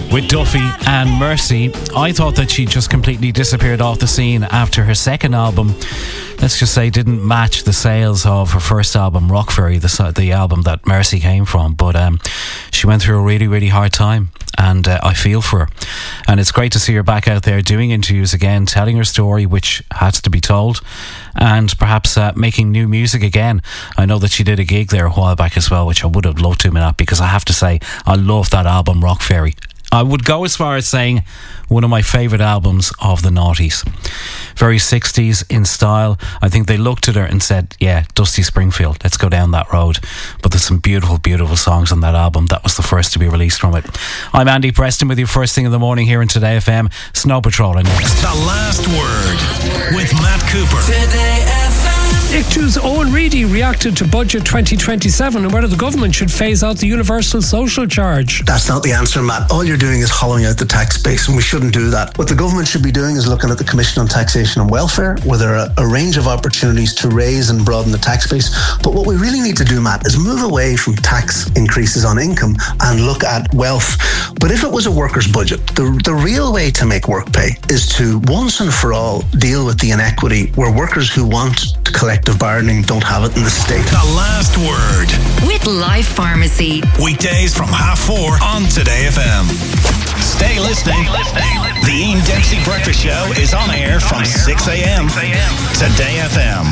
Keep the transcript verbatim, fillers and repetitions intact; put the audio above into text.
with Duffy and Mercy. I thought that she just completely disappeared off the scene after her second album, let's just say, didn't match the sales of her first album, Rock Fairy, the, the album that Mercy came from. But um, she went through a really, really hard time, and uh, I feel for her. And it's great to see her back out there doing interviews again, telling her story, which has to be told, and perhaps uh, making new music again. I know that she did a gig there a while back as well, which I would have loved to have been at, because I have to say, I love that album, Rock Fairy. I would go as far as saying one of my favourite albums of the noughties. Very sixties in style. I think they looked at her and said, yeah, Dusty Springfield, let's go down that road. But there's some beautiful, beautiful songs on that album. That was the first to be released from it. I'm Andy Preston with you first thing in the morning here in Today F M. Snow Patrol are next. The Last Word with Matt Cooper. Today F M. I C T U's Owen Reedy reacted to Budget twenty twenty-seven and whether the government should phase out the universal social charge. That's not the answer, Matt. All you're doing is hollowing out the tax base, and we shouldn't do that. What the government should be doing is looking at the Commission on Taxation and Welfare, where there are a range of opportunities to raise and broaden the tax base. But what we really need to do, Matt, is move away from tax increases on income and look at wealth. But if it was a workers' budget, the, the real way to make work pay is to once and for all deal with the inequity where workers who want collective bargaining don't have it in the state. The Last Word with Life Pharmacy. Weekdays from half four on Today F M. Stay listening. The Ian Dempsey Breakfast Show is on air from six a.m. Today F M.